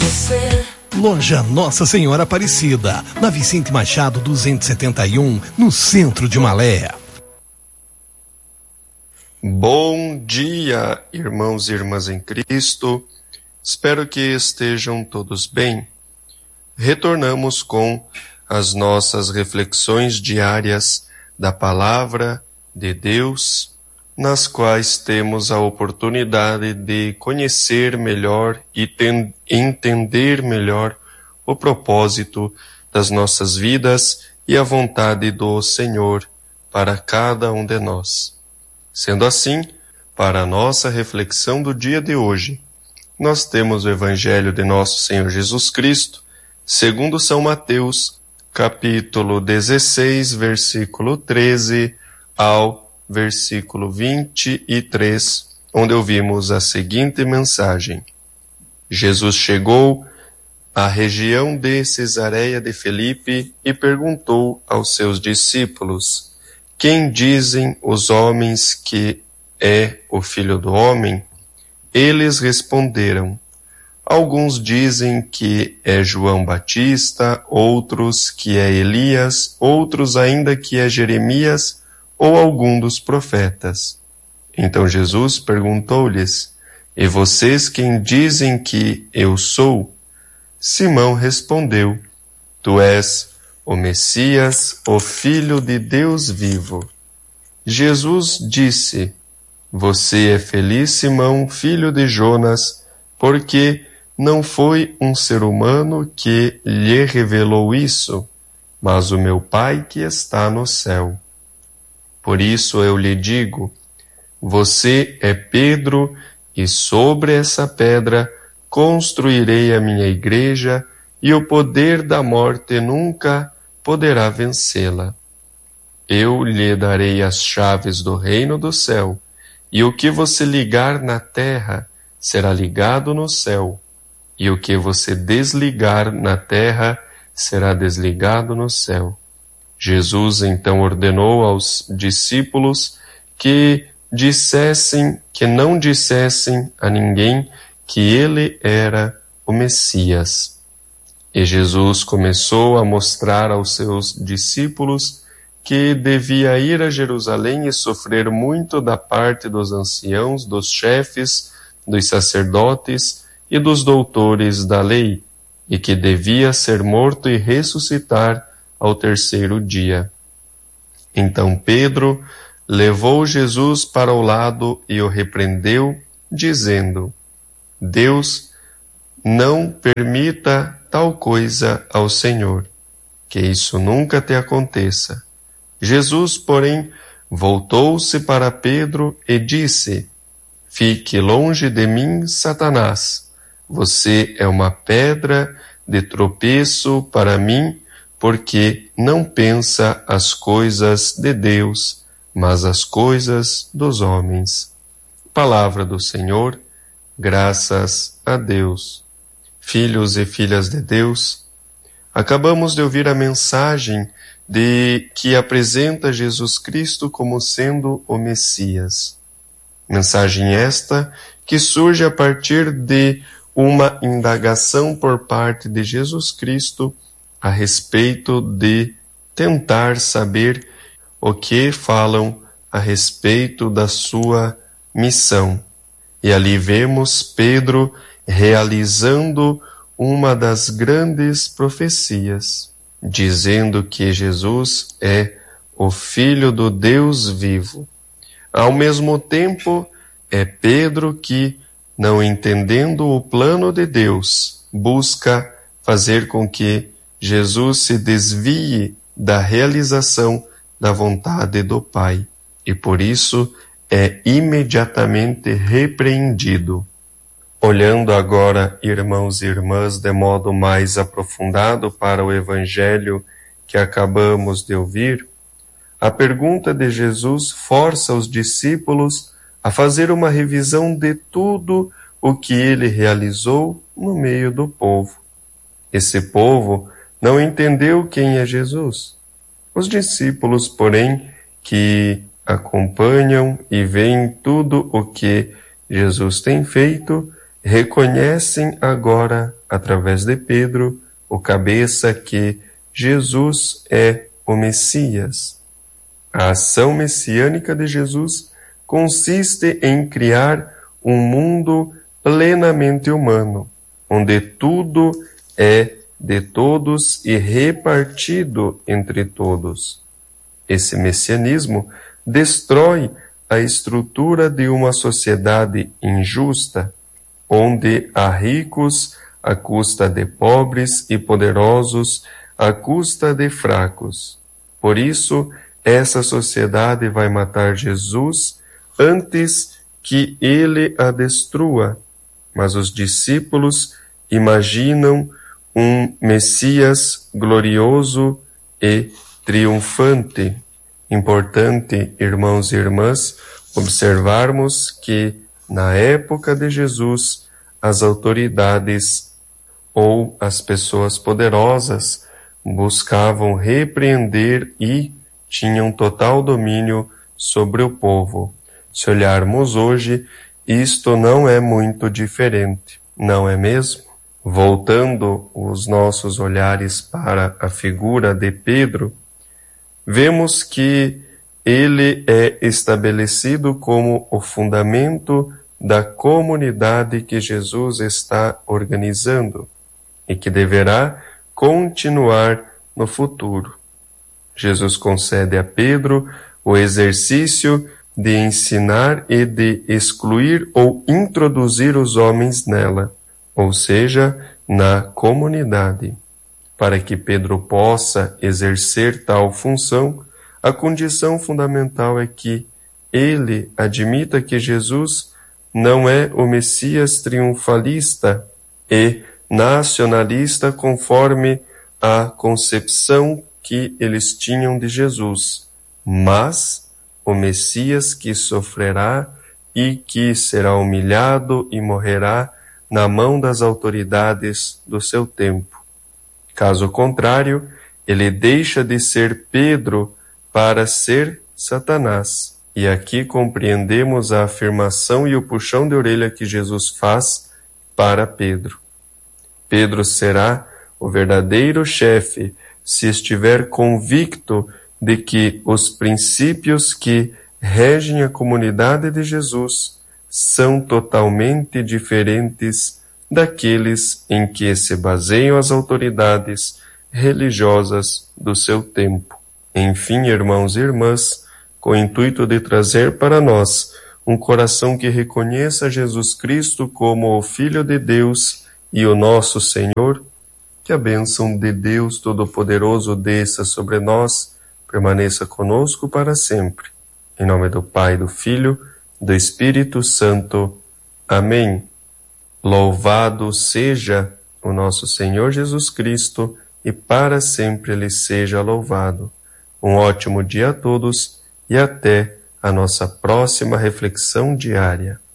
você. Loja Nossa Senhora Aparecida, na Vicente Machado 271, no centro de Malé. Bom dia, irmãos e irmãs em Cristo. Espero que estejam todos bem. Retornamos com as nossas reflexões diárias da Palavra de Deus, nas quais temos a oportunidade de conhecer melhor e entender melhor o propósito das nossas vidas e a vontade do Senhor para cada um de nós. Sendo assim, para a nossa reflexão do dia de hoje, nós temos o Evangelho de Nosso Senhor Jesus Cristo, segundo São Mateus, capítulo 16, versículo 13 ao versículo 23, onde ouvimos a seguinte mensagem. Jesus chegou à região de Cesareia de Filipe e perguntou aos seus discípulos: quem dizem os homens que é o Filho do Homem? Eles responderam: alguns dizem que é João Batista, outros que é Elias, outros ainda que é Jeremias ou algum dos profetas. Então Jesus perguntou-lhes: e vocês quem dizem que eu sou? Simão respondeu: tu és o Messias, o Filho de Deus vivo. Jesus disse: você é feliz, Simão, filho de Jonas, porque não foi um ser humano que lhe revelou isso, mas o meu Pai que está no céu. Por isso eu lhe digo, você é Pedro, e sobre essa pedra construirei a minha igreja, e o poder da morte nunca poderá vencê-la. Eu lhe darei as chaves do reino do céu, e o que você ligar na terra será ligado no céu, e o que você desligar na terra será desligado no céu. Jesus então ordenou aos discípulos que não dissessem a ninguém que ele era o Messias. E Jesus começou a mostrar aos seus discípulos que devia ir a Jerusalém e sofrer muito da parte dos anciãos, dos chefes, dos sacerdotes e dos doutores da lei, e que devia ser morto e ressuscitar ao terceiro dia. Então Pedro levou Jesus para o lado e o repreendeu, dizendo: Deus não permita tal coisa ao Senhor, que isso nunca te aconteça. Jesus, porém, voltou-se para Pedro e disse: fique longe de mim, Satanás. Você é uma pedra de tropeço para mim, porque não pensa as coisas de Deus, mas as coisas dos homens. Palavra do Senhor, graças a Deus. Filhos e filhas de Deus, acabamos de ouvir a mensagem que apresenta Jesus Cristo como sendo o Messias. Mensagem esta que surge a partir de uma indagação por parte de Jesus Cristo a respeito de tentar saber o que falam a respeito da sua missão. E ali vemos Pedro realizando uma das grandes profecias, dizendo que Jesus é o Filho do Deus vivo. Ao mesmo tempo, é Pedro que, não entendendo o plano de Deus, busca fazer com que Jesus se desvie da realização da vontade do Pai, e por isso é imediatamente repreendido. Olhando agora, irmãos e irmãs, de modo mais aprofundado para o Evangelho que acabamos de ouvir, a pergunta de Jesus força os discípulos a fazer uma revisão de tudo o que ele realizou no meio do povo. Esse povo não entendeu quem é Jesus. Os discípulos, porém, que acompanham e veem tudo o que Jesus tem feito, reconhecem agora através de Pedro, o cabeça, que Jesus é o Messias. A ação messiânica de Jesus consiste em criar um mundo plenamente humano, onde tudo é de todos e repartido entre todos. Esse messianismo destrói a estrutura de uma sociedade injusta, onde há ricos à custa de pobres e poderosos à custa de fracos. Por isso, essa sociedade vai matar Jesus antes que ele a destrua. Mas os discípulos imaginam um Messias glorioso e triunfante. Importante, irmãos e irmãs, observarmos que, na época de Jesus, as autoridades ou as pessoas poderosas buscavam repreender e tinham total domínio sobre o povo. Se olharmos hoje, isto não é muito diferente, não é mesmo? Voltando os nossos olhares para a figura de Pedro, vemos que ele é estabelecido como o fundamento da comunidade que Jesus está organizando e que deverá continuar no futuro. Jesus concede a Pedro o exercício de ensinar e de excluir ou introduzir os homens nela, ou seja, na comunidade. Para que Pedro possa exercer tal função, a condição fundamental é que ele admita que Jesus não é o Messias triunfalista e nacionalista conforme a concepção que eles tinham de Jesus, mas o Messias que sofrerá e que será humilhado e morrerá na mão das autoridades do seu tempo. Caso contrário, ele deixa de ser Pedro para ser Satanás. E aqui compreendemos a afirmação e o puxão de orelha que Jesus faz para Pedro. Pedro será o verdadeiro chefe se estiver convicto de que os princípios que regem a comunidade de Jesus são totalmente diferentes daqueles em que se baseiam as autoridades religiosas do seu tempo. Enfim, irmãos e irmãs, com o intuito de trazer para nós um coração que reconheça Jesus Cristo como o Filho de Deus e o nosso Senhor, que a bênção de Deus Todo-Poderoso desça sobre nós, permaneça conosco para sempre. Em nome do Pai, do Filho, do Espírito Santo. Amém. Louvado seja o nosso Senhor Jesus Cristo e para sempre Ele seja louvado. Um ótimo dia a todos e até a nossa próxima reflexão diária.